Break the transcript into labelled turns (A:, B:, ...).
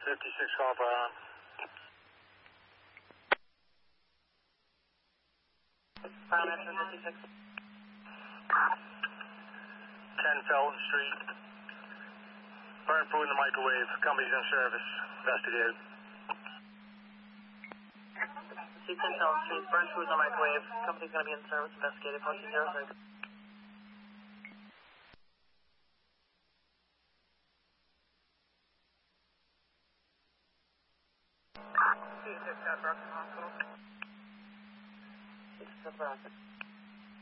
A: 56 Alpha on.
B: 56.
A: 10 Felton Street. Burn food in the microwave. Company's in service. Investigated.
B: 10 Felton Street. Burn food in the microwave. Company's going to be in service. Investigated. 1406. Hospital. 6 Brockton.